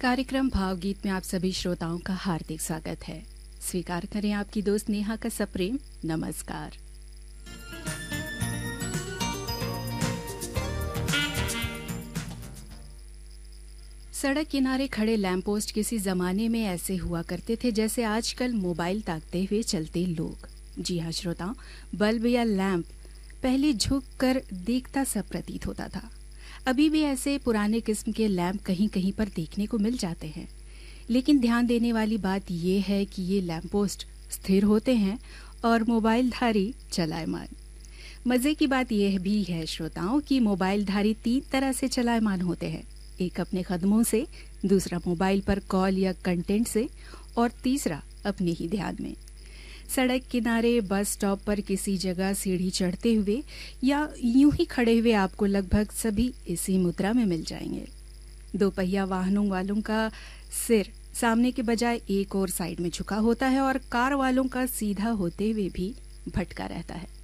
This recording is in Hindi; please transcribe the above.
कार्यक्रम भावगीत में आप सभी श्रोताओं का हार्दिक स्वागत है। स्वीकार करें आपकी दोस्त नेहा का सप्रेम नमस्कार। सड़क किनारे खड़े लैंप पोस्ट किसी जमाने में ऐसे हुआ करते थे जैसे आजकल मोबाइल ताकते हुए चलते लोग। जी हाँ श्रोताओं, बल्ब या लैंप पहले झुक कर देखता सा प्रतीत होता था। अभी भी ऐसे पुराने किस्म के लैंप कहीं कहीं पर देखने को मिल जाते हैं, लेकिन ध्यान देने वाली बात यह है कि ये लैंप पोस्ट स्थिर होते हैं और मोबाइलधारी चलायमान। मजे की बात यह भी है श्रोताओं कि मोबाइलधारी 3 तरह से चलायमान होते हैं। एक अपने कदमों से, दूसरा मोबाइल पर कॉल या कंटेंट से और तीसरा अपने ही ध्यान में। सड़क किनारे, बस स्टॉप पर किसी जगह सीढ़ी चढ़ते हुए या यूं ही खड़े हुए आपको लगभग सभी इसी मुद्रा में मिल जाएंगे। 2 पहिया वाहनों वालों का सिर सामने के बजाय एक और साइड में झुका होता है और कार वालों का सीधा होते हुए भी भटका रहता है।